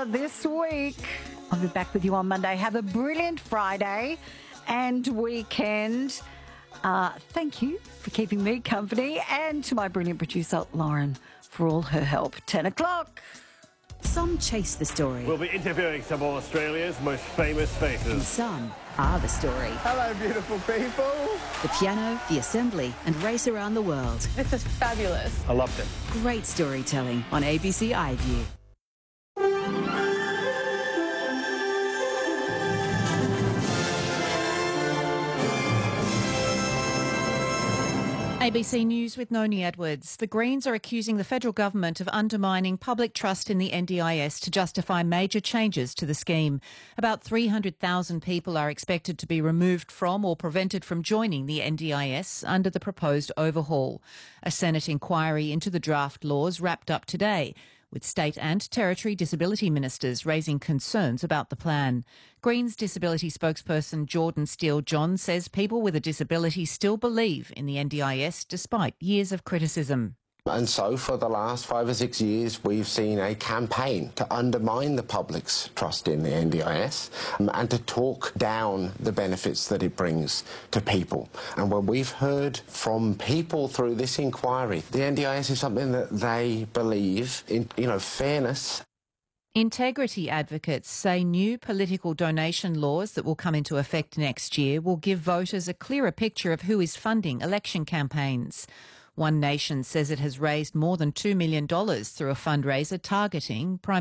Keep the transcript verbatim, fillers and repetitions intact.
for this week. I'll be back with you on Monday. Have a brilliant Friday and weekend. Uh, thank you for keeping me company, and to my brilliant producer, Lauren, for all her help. ten o'clock. Some chase the story. We'll be interviewing some of Australia's most famous And faces. some are the story. Hello, beautiful people. The piano, the assembly, and race around the world. This is fabulous. I loved it. Great storytelling on A B C iView. A B C News with Noni Edwards. The Greens are accusing the federal government of undermining public trust in the N D I S to justify major changes to the scheme. About three hundred thousand people are expected to be removed from or prevented from joining the N D I S under the proposed overhaul. A Senate inquiry into the draft laws wrapped up today, with state and territory disability ministers raising concerns about the plan. Greens disability spokesperson Jordan Steele-John says people with a disability still believe in the N D I S despite years of criticism. And so for the last five or six years, we've seen a campaign to undermine the public's trust in the N D I S um, and to talk down the benefits that it brings to people. And when we've heard from people through this inquiry, the N D I S is something that they believe in, you know, fairness. Integrity advocates say new political donation laws that will come into effect next year will give voters a clearer picture of who is funding election campaigns. One Nation says it has raised more than two million dollars through a fundraiser targeting Prime